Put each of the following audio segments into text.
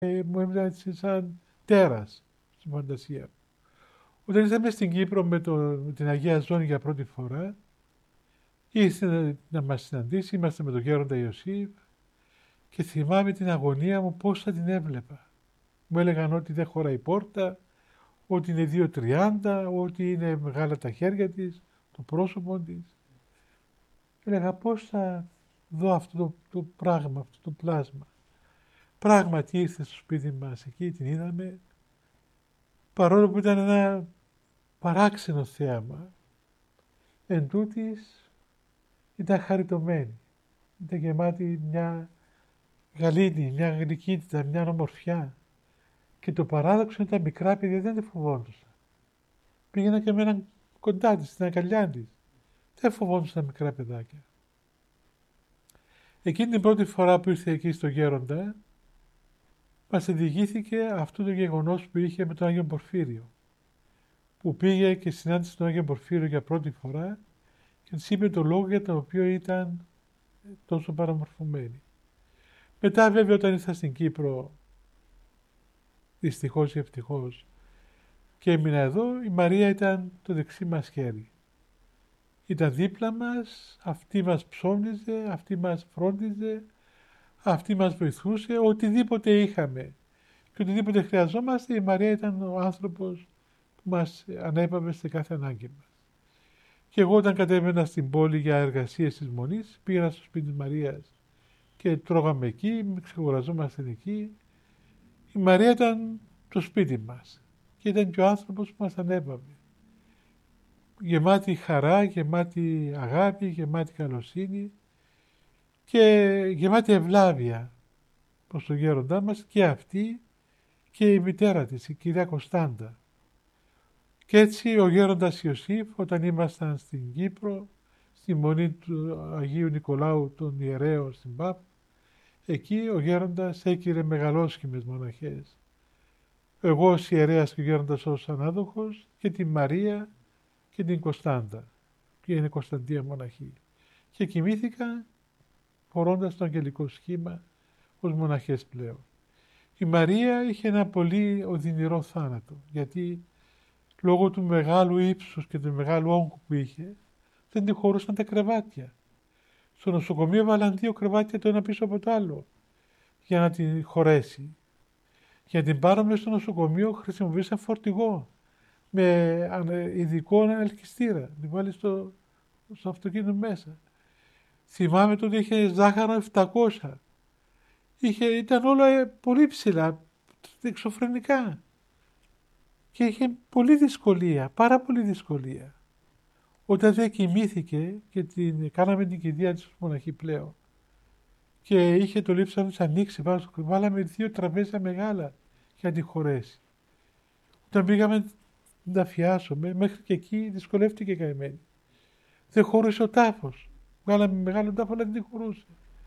μου έμεινε έτσι σαν τέρας στη φαντασία. Όταν ήρθαμε στην Κύπρο με την Αγία Ζώνη για πρώτη φορά, ήρθε να μας συναντήσει, είμαστε με τον Γέροντα Ιωσήφ και θυμάμαι την αγωνία μου πώς θα την έβλεπα. Μου έλεγαν ότι δεν χωράει πόρτα, ότι είναι 2,30, ότι είναι μεγάλα τα χέρια της, το πρόσωπο της. Έλεγα πώς θα δω αυτό το πράγμα, αυτό το πλάσμα. Πράγματι ήρθε στο σπίτι μας εκεί, την είδαμε, παρόλο που ήταν ένα παράξενο θέαμα, εν τούτης ήταν χαριτωμένη. Ήταν γεμάτη μια γαλήνη, μια γλυκύτητα, μια ομορφιά. Και το παράδοξο είναι τα μικρά παιδιά δεν τη φοβόντουσαν. Πήγαινα και με έναν κοντά της, στην αγκαλιά της. Δεν φοβόντουσαν τα μικρά παιδάκια. Εκείνη την πρώτη φορά που ήρθε εκεί στο Γέροντα, μας διηγήθηκε αυτό το γεγονός που είχε με τον Άγιο Πορφύριο. Που πήγε και συνάντησε τον Άγιο Πορφύριο για πρώτη φορά και της είπε το λόγο για το οποίο ήταν τόσο παραμορφωμένη. Μετά βέβαια όταν ήρθα στην Κύπρο, δυστυχώς ή ευτυχώς, και έμεινα εδώ, η Μαρία ήταν το δεξί μας χέρι. Ήταν δίπλα μας, αυτή μας ψώνιζε, αυτή μας φρόντιζε, αυτή μας βοηθούσε, οτιδήποτε είχαμε και οτιδήποτε χρειαζόμαστε, η Μαρία ήταν ο άνθρωπος που μας ανέπαυε σε κάθε ανάγκη μας. Και εγώ όταν κατέβαινα στην πόλη για εργασίες της Μονής, πήγαινα στο σπίτι της Μαρίας και τρώγαμε εκεί, ξεκουραζόμαστε εκεί. Η Μαρία ήταν το σπίτι μας και ήταν και ο άνθρωπος που μας ανέπαυε. Γεμάτη χαρά, γεμάτη αγάπη, γεμάτη καλοσύνη και γεμάτη ευλάβεια προς τον γέροντά μας και αυτή και η μητέρα της, η κυρία Κωνστάντα. Και έτσι ο γέροντας Ιωσήφ, όταν ήμασταν στην Κύπρο, στη Μονή του Αγίου Νικολάου των Ιερέων στην ΠΑΠ, εκεί ο γέροντας έκυρε μεγαλόσχημες μοναχές. Εγώ ως ιερέας και ο γέροντας ως ανάδοχος και την Μαρία και την Κωνστάντα, που είναι Κωνσταντία μοναχή. Και κοιμήθηκαν φορώντας το αγγελικό σχήμα ως μοναχές πλέον. Η Μαρία είχε ένα πολύ οδυνηρό θάνατο, γιατί λόγω του μεγάλου ύψους και του μεγάλου όγκου που είχε, δεν τη χωρούσαν τα κρεβάτια. Στο νοσοκομείο βάλαν 2 κρεβάτια το ένα πίσω από το άλλο, για να την χωρέσει. Για να την πάρουμε στο νοσοκομείο χρησιμοποίησαν φορτηγό, με ειδικό ελκυστήρα, την βάλει στο αυτοκίνητο μέσα. Θυμάμαι τότε είχε ζάχαρο 700. Ήταν όλα πολύ ψηλά, εξωφρενικά. Και είχε πολλή δυσκολία, πάρα πολλή δυσκολία. Όταν δεν κοιμήθηκε και κάναμε την κηδεία της μοναχή πλέον και είχε το λείψανο της ανοίξει πάνω στο βάλαμε 2 τραπέζια μεγάλα για να την χωρέσει. Όταν πήγαμε να τα φιάσουμε, μέχρι και εκεί δυσκολεύτηκε καημένη. Δεν χωρούσε ο τάφος. Βγάλαμε μεγάλο τάφο, αλλά δεν την χωρούσε.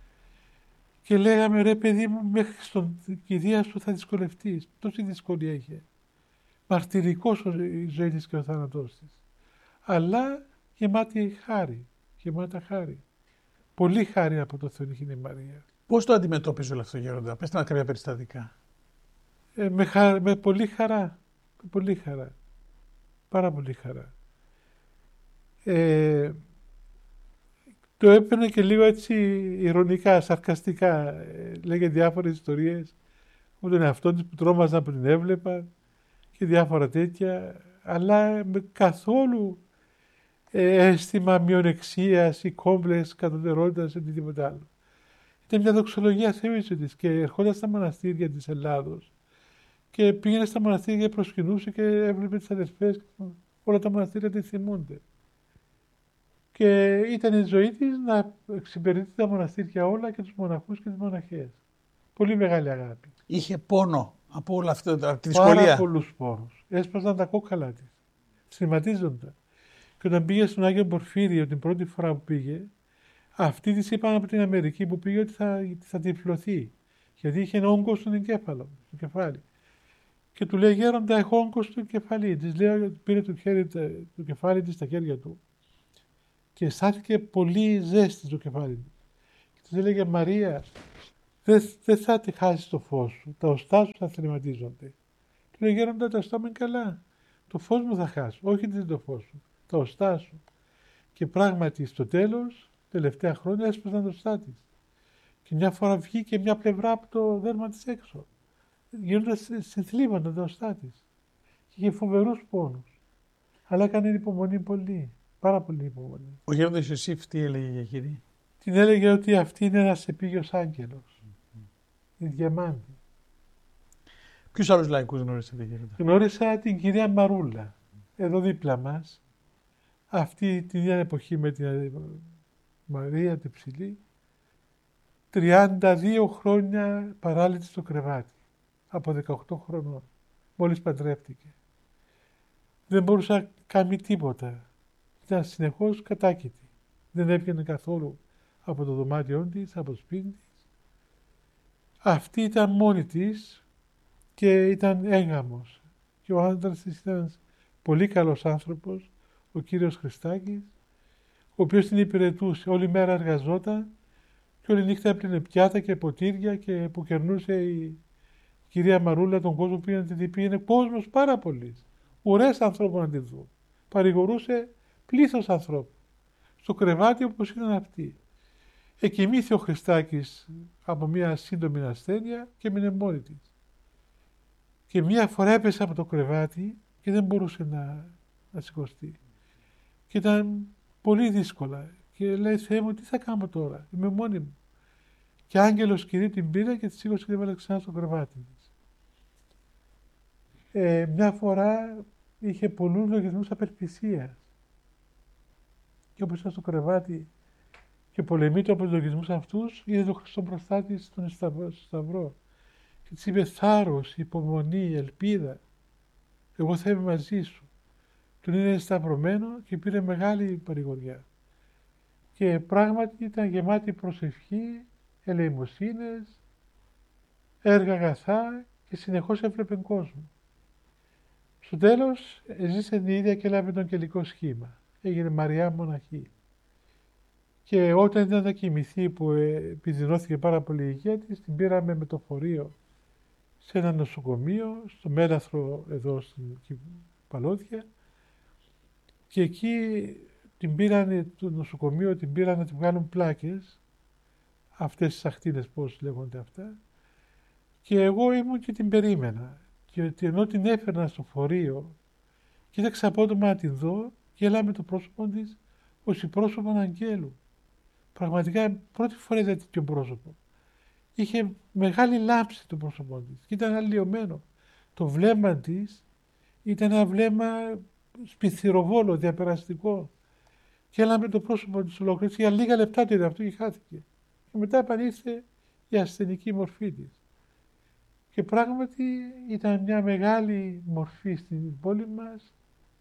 Και λέγαμε, ρε παιδί μου, μέχρι στον κηδεία σου θα δυσκολευτείς. Τόση δυσκολία είχε. Μαρτυρικός η ζωή της και ο θάνατός της. Αλλά γεμάτη χάρη. Γεμάτα χάρη. Πολύ χάρη από το Θεό είχε η Μαρία. Πώς το αντιμετώπιζε όλο αυτό, Γέροντα? Πες τα κάποια περιστατικά. Με πολύ χαρά. Με πολύ χαρά. Πάρα πολύ χαρά. Το έπαιρνε και λίγο έτσι ηρωνικά, σαρκαστικά. Λέγε διάφορες ιστορίες με τον εαυτό της που τρόμαζαν που την έβλεπα και διάφορα τέτοια, αλλά με καθόλου αίσθημα μειονεξίας ή κόμπλεξ κατωτερότητας ή οτιδήποτε άλλο. Ήταν μια δοξολογία Θεού της και ερχόταν στα μοναστήρια της Ελλάδος και πήγαινε στα μοναστήρια και προσκυνούσε και έβλεπε τις αδερφές και όλα τα μοναστήρια τη θυμούνται. Και ήταν η ζωή της να εξυπηρετεί τα μοναστήρια όλα και τους μοναχούς και τις μοναχές. Πολύ μεγάλη αγάπη. Είχε πόνο από όλα αυτά τη δυσκολία? Πάρα πολλούς πόνους. Έσπασαν τα κόκκαλα της. Σχηματίζονταν. Και όταν πήγε στον Άγιο Πορφύριο την πρώτη φορά που πήγε, αυτοί της είπαν από την Αμερική που πήγε ότι θα τυφλωθεί. Γιατί είχε όγκο στον εγκέφαλο, στο κεφάλι. Και του λέει, Γέροντα, έχω όγκο στο κεφάλι. Της λέει, πήρε το κεφάλι της στα χέρια του και αισθάνθηκε πολύ ζέστη στο κεφάλι του. Και της έλεγε, Μαρία, δεν θα τη χάσεις το φως σου, τα οστά σου θα θρηματίζονται. Του λέει, Γέροντα, τα οστά μου είναι καλά. Το φως μου θα χάσω, όχι το φως σου, τα οστά σου. Και πράγματι στο τέλος, τελευταία χρόνια έσπασαν τα οστά της. Και μια φορά βγήκε μια πλευρά από το δέρμα της έξω. Γίνοντας συνθλίβαντα τα οστά της. Και είχε φοβερούς πόνους. Αλλά έκανε υπομονή πολύ, πάρα πολύ υπομονή. Ο Γέροντας Ιωσήφ τι έλεγε για εκείνη? Την έλεγε ότι αυτή είναι ένας επίγειος άγγελος. Η διαμάντη. Ποιους άλλους λαϊκούς γνώρισατε, Γέροντα? Γνώρισα την κυρία Μαρούλα, εδώ δίπλα μας, αυτή την ίδια εποχή με την Μαρία την Ψηλή, 32 χρόνια παράλυτη στο κρεβάτι, από 18 χρονών, μόλις παντρεύτηκε. Δεν μπορούσε να κάνει τίποτα, ήταν συνεχώς κατάκητη. Δεν έβγαινε καθόλου από το δωμάτιό της, από το σπίτι της. Αυτή ήταν μόνη της και ήταν έγαμος. Και ο άντρας της ήταν ένας πολύ καλός άνθρωπος, ο κύριος Χριστάκης, ο οποίος την υπηρετούσε. Όλη μέρα εργαζόταν και όλη νύχτα έπλυνε πιάτα και ποτήρια και που κερνούσε η κυρία Μαρούλα τον κόσμο που πήγαινε κόσμος πάρα πολύ. Ουρές ανθρώπων να τη δουν. Παρηγορούσε πλήθος ανθρώπων. Στο κρεβάτι όπως ήταν αυτή. Εκοιμήθη ο Χριστάκης από μια σύντομη ασθένεια και έμεινε μόνη της. Και μία φορά έπεσε από το κρεβάτι και δεν μπορούσε να σηκωστεί. Και ήταν πολύ δύσκολα. Και λέει, Θεέ μου, τι θα κάνω τώρα, είμαι μόνη μου. Και άγγελος Κυρίου την πήρε και τη σήκωσε και την έβαλε ξανά στο κρεβάτι της. Μια φορά είχε πολλούς λογισμούς απελπισίας. Και όπως ήταν στο κρεβάτι και πολεμείται από τους λογισμούς αυτούς, είδε τον Χριστό μπροστά της στον Σταυρό. Και της είπε θάρρος, υπομονή, ελπίδα. Εγώ θα είμαι μαζί σου. Τον είδε σταυρωμένο και πήρε μεγάλη παρηγοριά. Και πράγματι ήταν γεμάτη προσευχή, ελεημοσύνες, έργα αγαθά και συνεχώς έβλεπε κόσμο. Στο τέλος ζήσε την ίδια και έλαβε τον κελικό σχήμα. Έγινε Μαριά μοναχή. Και όταν ήταν να κοιμηθεί που επιδεινώθηκε πάρα πολύ η υγεία της, την πήραμε με το φορείο σε ένα νοσοκομείο, στο Μέραθρο εδώ στην Παλώδια, και εκεί την πήρανε, το νοσοκομείο την πήραν να την βγάλουν πλάκες, αυτές τις αχτίνες πώς λέγονται αυτά, και εγώ ήμουν και την περίμενα. Και ενώ την έφερνα στο φορείο, κοίταξα απότομα να την δω και έλα με το πρόσωπο της ως η πρόσωπο αγγέλου. Πραγματικά πρώτη φορά είδα τέτοιο πρόσωπο. Είχε μεγάλη λάμψη το πρόσωπό της και ήταν αλλοιωμένο. Το βλέμμα της ήταν ένα βλέμμα σπιθυροβόλο, διαπεραστικό. Και έλαμε το πρόσωπο της ολόκληρης. Για λίγα λεπτά το είδε αυτό και χάθηκε. Και μετά επανήλθε η ασθενική μορφή της. Και πράγματι ήταν μια μεγάλη μορφή στην πόλη μας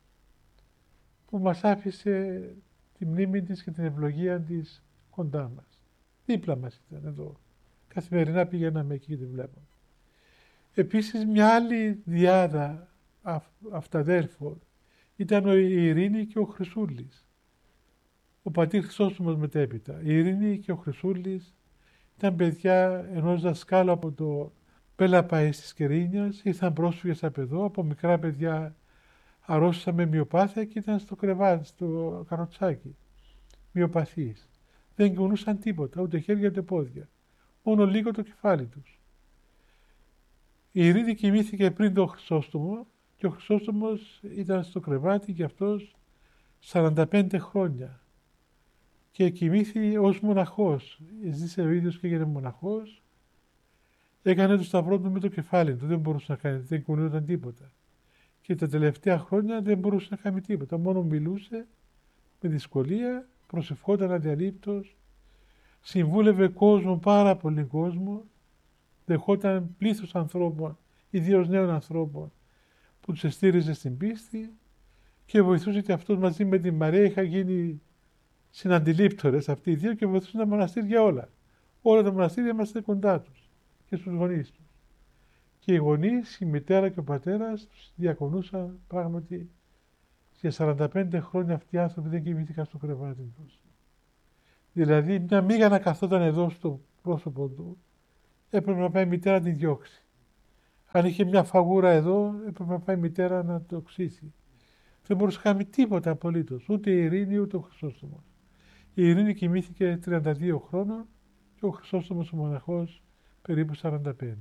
που μας άφησε τη μνήμη της και την ευλογία της κοντά μας. Δίπλα μας ήταν εδώ. Καθημερινά πηγαίναμε εκεί και τη βλέπαμε. Επίσης μια άλλη διάδα αυταδέρφων ήταν η Ειρήνη και ο Χρυσούλης. Ο πατήρ Χρυσόστομος μετέπειτα. Η Ειρήνη και ο Χρυσούλης ήταν παιδιά ενός δασκάλου από το Πέλαπαΐ της Κερίνιας. Ήρθαν πρόσφυγες από εδώ, από μικρά παιδιά αρρώστησαν με μυοπάθεια και ήταν στο κρεβάτι, στο καροτσάκι. Μυοπαθείς. Δεν κουνούσαν τίποτα, ούτε χέρια ούτε πόδια. Μόνο λίγο το κεφάλι τους. Η Ειρήνη κοιμήθηκε πριν τον Χρυσόστομο και ο Χρυσόστομος ήταν στο κρεβάτι και αυτός 45 χρόνια. Και κοιμήθη ως μοναχός. Ζήσε ο ίδιος και έγινε μοναχός. Έκανε το σταυρό του με το κεφάλι του. Δεν μπορούσε να κάνει, δεν κουνιόταν τίποτα. Και τα τελευταία χρόνια δεν μπορούσε να κάνει τίποτα. Μόνο μιλούσε με δυσκολία, προσευχόταν αδιαλείπτως, συμβούλευε κόσμο, πάρα πολύ κόσμο, δεχόταν πλήθος ανθρώπων, ιδίως νέων ανθρώπων, που τους εστήριζε στην πίστη και βοηθούσε και αυτός μαζί με την Μαρία. Είχαν γίνει συναντιλήπτορες αυτοί οι δύο και βοηθούσαν τα μοναστήρια όλα. Όλα τα μοναστήρια είμαστε κοντά τους και στους γονείς τους. Και οι γονείς, η μητέρα και ο πατέρας τους διακονούσαν πράγματι. Για 45 χρόνια αυτοί οι άνθρωποι δεν κοιμήθηκαν στο κρεβάτι τους. Δηλαδή μια μίγα να καθόταν εδώ στο πρόσωπο του έπρεπε να πάει η μητέρα να την διώξει. Αν είχε μια φαγούρα εδώ, έπρεπε να πάει η μητέρα να το οξύσει. Δεν μπορούσε να κάνει τίποτα απολύτως. Ούτε η Ειρήνη ούτε ο Χρυσόστομος. Η Ειρήνη κοιμήθηκε 32 χρόνων και ο Χρυσόστομος ο μοναχός περίπου 45.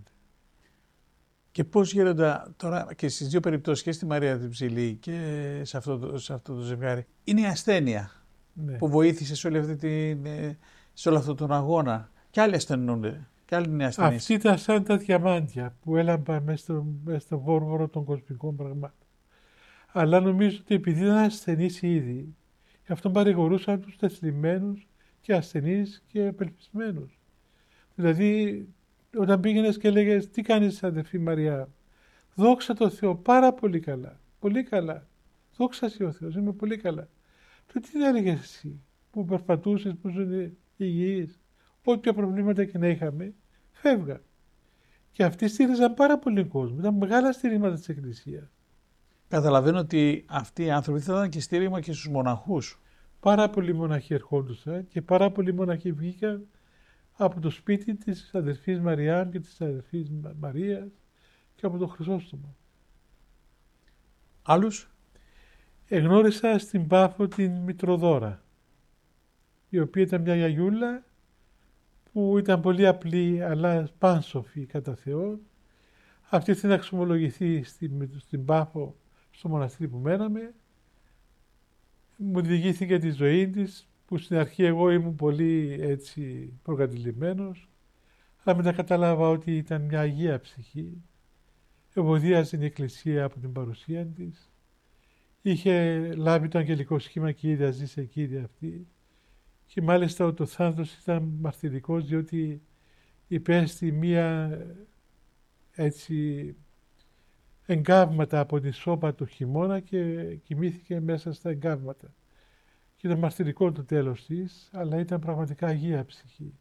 Και πώς Γέροντα τώρα και στις δύο περιπτώσεις, και στη Μαρία την Ψηλή και σε αυτό το ζευγάρι, είναι η ασθένεια Ναι. που βοήθησε σε όλο αυτόν τον αγώνα. Και άλλοι ασθενούνται. Και άλλοι είναι ασθενείς. Αυτή ήταν σαν τα διαμάντια που έλαμπαν μέσα στο βόρμορο των κοσμικών πραγμάτων. Αλλά νομίζω ότι επειδή ήταν ασθενείς ήδη, γι' αυτό παρηγορούσαν τους τεθλιμμένους και ασθενείς και απελπισμένους. Δηλαδή, όταν πήγαινες και έλεγες τι κάνεις αδερφή Μαριά, δόξα τω Θεώ, πάρα πολύ καλά, πολύ καλά. Δόξα σε ο Θεός, είμαι πολύ καλά. Τότε τι έλεγες εσύ που περπατούσες, που ήσουν υγιείς, όποια προβλήματα και να είχαμε, φεύγα. Και αυτοί στήριζαν πάρα πολύ κόσμο, ήταν μεγάλα στηρίγματα της Εκκλησίας. Καταλαβαίνω ότι αυτοί οι άνθρωποι θα ήταν και στήριγμα και στους μοναχούς. Πάρα πολλοί μοναχοί ερχόντουσαν και πάρα πολλοί μοναχοί βγήκαν από το σπίτι της αδερφής Μαριάμ και της αδερφής Μαρίας και από τον Χρυσόστομο. Άλλους. Εγνώρισα στην Πάφο την Μητροδόρα, η οποία ήταν μια γιαγιούλα που ήταν πολύ απλή αλλά πάνσοφη κατά Θεό. Αυτή ήθελε να εξομολογηθεί στην Πάφο, στο μοναστήρι που μέναμε. Μου διηγήθηκε τη ζωή της, που στην αρχή εγώ ήμουν πολύ έτσι προκατηλημένος, αλλά μετά κατάλαβα ότι ήταν μια αγία ψυχή. Ευωδίαζε την Εκκλησία από την παρουσία της. Είχε λάβει το αγγελικό σχήμα και είδε ζει σε κύρια αυτή. Και μάλιστα ο θάνατος ήταν μαρτυρικός, διότι υπέστη μία έτσι εγκάβματα από τη σώπα το χειμώνα και κοιμήθηκε μέσα στα εγκάβματα. Και ήταν μαρτυρικό το τέλος της, αλλά ήταν πραγματικά αγία ψυχή.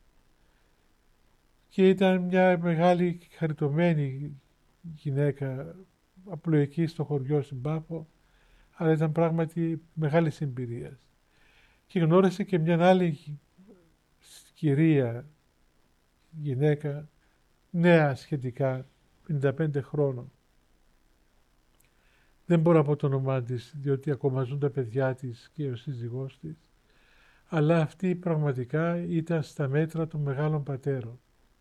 Και ήταν μια μεγάλη χαριτωμένη γυναίκα, απλοϊκή στο χωριό στην Πάφο, αλλά ήταν πράγματι μεγάλη εμπειρία. Και γνώρισε και μια άλλη κυρία, γυναίκα, νέα σχετικά, 55 χρόνων. Δεν μπορώ να πω το όνομά της, διότι ακόμα ζουν τα παιδιά της και ο σύζυγός της, αλλά αυτή πραγματικά ήταν στα μέτρα των μεγάλων πατέρων.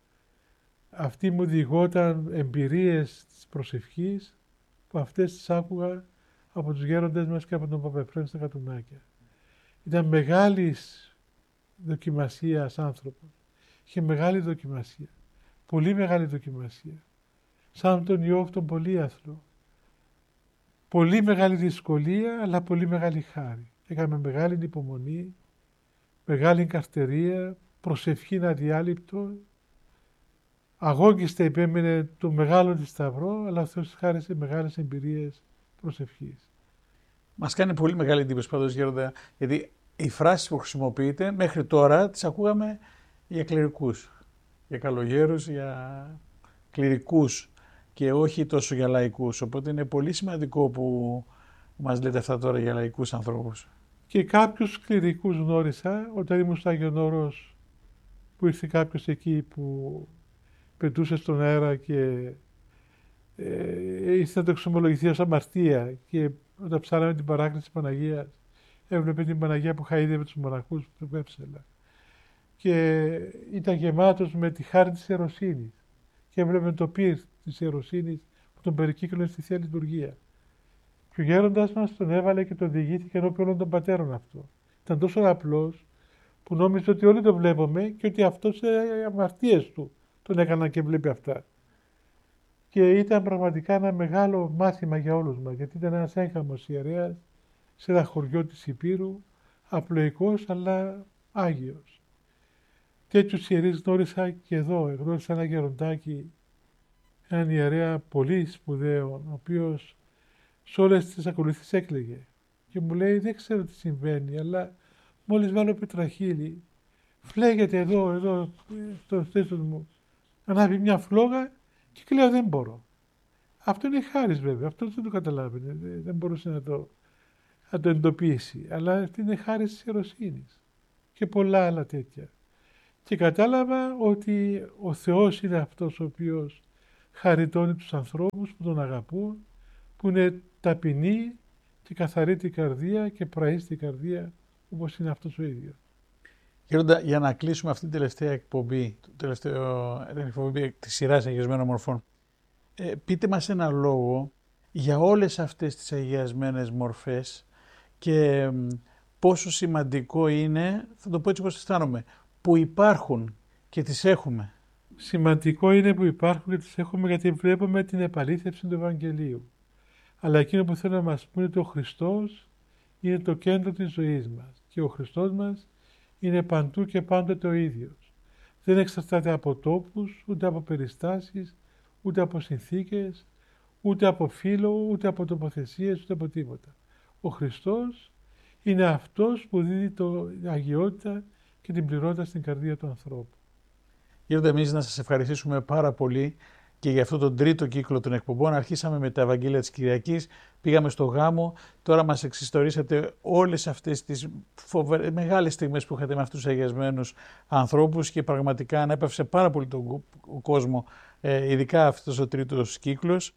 Αυτή μου διηγόταν εμπειρίες της προσευχής, που αυτές τις άκουγα από τους γέροντες μας και από τον Παπαεφρέμ στα Κατουνάκια. Ήταν μεγάλης δοκιμασίας άνθρωπος. Είχε μεγάλη δοκιμασία. Πολύ μεγάλη δοκιμασία. Σαν τον Ιώβ τον πολύαθλο. Πολύ μεγάλη δυσκολία, αλλά πολύ μεγάλη χάρη. Έκαμε μεγάλη υπομονή, μεγάλη καρτερία, προσευχή αδιάλειπτο. Αγώγιστα υπέμενε το μεγάλο της σταυρό, αλλά ο Θεός της χάρισε μεγάλες εμπειρίες προσευχής. Μας κάνει πολύ μεγάλη εντύπωση πάντως Γέροντα, γιατί οι φράσεις που χρησιμοποιείτε μέχρι τώρα τις ακούγαμε για κληρικούς, για καλογέρους, για κληρικούς και όχι τόσο για λαϊκούς. Οπότε είναι πολύ σημαντικό που μας λέτε αυτά τώρα για λαϊκούς ανθρώπους. Και κάποιους κληρικούς γνώρισα όταν ήμουν στο Άγιον Όρος, που ήρθε κάποιος εκεί που πετούσε στον αέρα και ήρθε να το εξομολογηθεί ως αμαρτία, και όταν ψάραμε την παράκληση της Παναγίας έβλεπε την Παναγία που χαΐδευε τους μοναχούς του Βέψελα και ήταν γεμάτος με τη χάρη της ιεροσύνης και έβλεπε το πυρ της ιεροσύνης που τον περικύκλωνε στη Θεία Λειτουργία. Και ο γέροντας μας τον έβαλε και τον διηγήθηκε ενώπιον όλων των πατέρων αυτό. Ήταν τόσο απλός που νόμιζε ότι όλοι το βλέπουμε και ότι αυτός οι αμαρτίες του τον έκαναν και βλέπει αυτά. Και ήταν πραγματικά ένα μεγάλο μάθημα για όλους μας, γιατί ήταν ένας έγχαμος ιερέας σε ένα χωριό της Υπήρου, απλοϊκός αλλά Άγιος. Τέτοιους ιερείς γνώρισα και εδώ. Γνώρισα ένα γεροντάκι, έναν ιερέα πολύ σπουδαίο, ο οποίος σε όλες τις ακολουθήσεις έκλαιγε. Και μου λέει, δεν ξέρω τι συμβαίνει, αλλά μόλις βάλω πετραχύλι, φλέγεται εδώ, στο στήθος μου, ανάβει μια φλόγα και κλαίω, δεν μπορώ. Αυτό είναι χάρις βέβαια, αυτό δεν το καταλάβαινε, δεν μπορούσε να το εντοπίσει, αλλά αυτή είναι χάρις της ιεροσύνης και πολλά άλλα τέτοια. Και κατάλαβα ότι ο Θεός είναι αυτός ο οποίος χαριτώνει τους ανθρώπους που τον αγαπούν, που είναι ταπεινοί και καθαρή την καρδία και πραεί στην καρδία όπως είναι αυτός ο ίδιος. Γέροντα, για να κλείσουμε αυτή την τελευταία εκπομπή, την εκπομπή της σειράς Αγιασμένων Μορφών, πείτε μας ένα λόγο για όλες αυτές τις αγιασμένες μορφές και πόσο σημαντικό είναι, θα το πω έτσι όπως αισθάνομαι, που υπάρχουν και τις έχουμε. Σημαντικό είναι που υπάρχουν και τις έχουμε γιατί βλέπουμε την επαλήθευση του Ευαγγελίου. Αλλά εκείνο που θέλω να μας πούμε είναι ότι ο Χριστός είναι το κέντρο της ζωής μας και ο Χριστός μας είναι παντού και πάντοτε ο ίδιος. Δεν εξαρτάται από τόπους, ούτε από περιστάσεις, ούτε από συνθήκες, ούτε από φύλο, ούτε από τοποθεσίες, ούτε από τίποτα. Ο Χριστός είναι αυτός που δίδει την αγιότητα και την πληρότητα στην καρδία του ανθρώπου. Γέροντα, εμείς να σας ευχαριστήσουμε πάρα πολύ και για αυτό τον τρίτο κύκλο των εκπομπών. Αρχίσαμε με τα Ευαγγέλια της Κυριακής, πήγαμε στο γάμο, τώρα μας εξιστορήσατε όλες αυτές τις μεγάλες στιγμές που είχατε με αυτούς τους αγιασμένους ανθρώπους και πραγματικά ανέπαυσε πάρα πολύ τον κόσμο, ειδικά αυτός ο τρίτος κύκλος.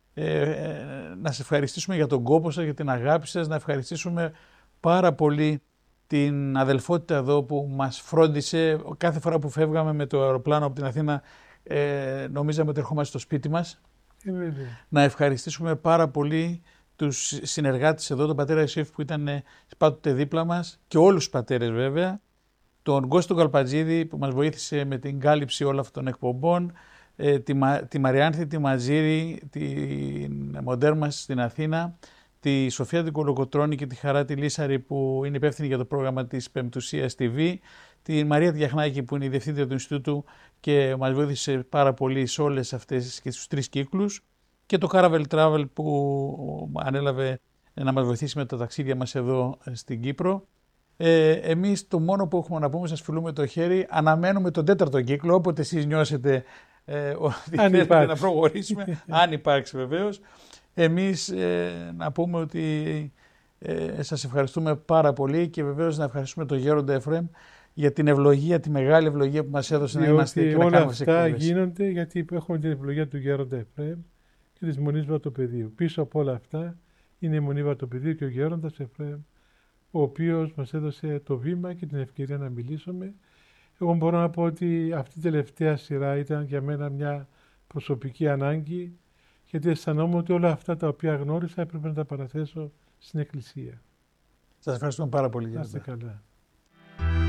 Να σας ευχαριστήσουμε για τον κόπο σας, για την αγάπη σας, να ευχαριστήσουμε πάρα πολύ την αδελφότητα εδώ που μας φρόντισε. Κάθε φορά που φεύγαμε με το αεροπλάνο από την Αθήνα νομίζαμε ότι ερχόμαστε στο σπίτι μας. Να ευχαριστήσουμε πάρα πολύ τους συνεργάτες εδώ, τον πατέρα Ιωσήφ που ήταν πάντοτε δίπλα μας και όλους τους πατέρες βέβαια, τον Κώστο Καλπατζίδη που μας βοήθησε με την κάλυψη όλων αυτών των εκπομπών, τη Μαριάνθη, τη Μαζίρη, την Μοντέρ μας στην Αθήνα, τη Σοφία την Κολοκοτρώνη και τη Χαρά τη Λίσαρη που είναι υπεύθυνη για το πρόγραμμα της Πεμπτουσίας TV, τη Μαρία Διαχνάκη που είναι η διευθύντρια του Ινστιτούτου και μας βοήθησε πάρα πολύ σε όλες αυτές και στους τρεις κύκλους, και το Caravel Travel που ανέλαβε να μας βοηθήσει με τα ταξίδια μας εδώ στην Κύπρο. Εμείς το μόνο που έχουμε να πούμε, σας φιλούμε το χέρι, αναμένουμε τον τέταρτο κύκλο, όποτε εσείς νιώσετε ότι θέλετε να προχωρήσουμε, αν υπάρξει βεβαίως. Εμείς να πούμε ότι σας ευχαριστούμε πάρα πολύ και βεβαίως να ευχαριστούμε τον Γέροντα Εφραίμ για την ευλογία, τη μεγάλη ευλογία που μας έδωσε να είμαστε και να κάνουμε τις εκπομπές. Όλα αυτά γίνονται γιατί έχουμε την ευλογία του Γέροντα Εφραίμ και της Μονής Βατοπεδίου. Πίσω από όλα αυτά είναι η Μονή Βατοπεδίου και ο Γέροντας Εφραίμ, ο οποίος μας έδωσε το βήμα και την ευκαιρία να μιλήσουμε. Εγώ μπορώ να πω ότι αυτή η τελευταία σειρά ήταν για μένα μια προσωπική ανάγκη, γιατί αισθανόμουν ότι όλα αυτά τα οποία γνώρισα έπρεπε να τα παραθέσω στην Εκκλησία. Σας ευχαριστούμε πάρα πολύ. Να είστε καλά.